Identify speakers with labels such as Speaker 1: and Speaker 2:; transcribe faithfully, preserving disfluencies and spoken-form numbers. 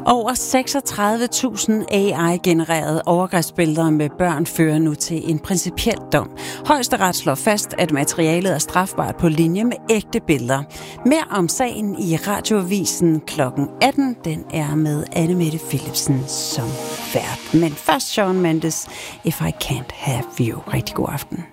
Speaker 1: Over seksogtredive tusind A I-genererede overgrebsbilleder med børn fører nu til en principiel dom. Højesteret slår fast, at materialet er strafbart på linje med ægte billeder. Mere om sagen i Radioavisen klokken atten. Den er med Anne-Mette Philipsen som vært. Men først Shawn Mendes, If I Can't Have You. Rigtig god aften.